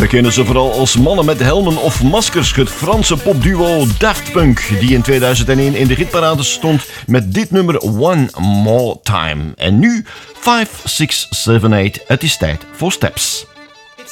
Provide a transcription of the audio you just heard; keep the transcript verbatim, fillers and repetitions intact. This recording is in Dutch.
We kennen ze vooral als mannen met helmen of maskers. Het Franse popduo Daft Punk, die in tweeduizend één in de hitparade stond met dit nummer One More Time. En nu vijf, zes, zeven, acht. Het is tijd voor Steps.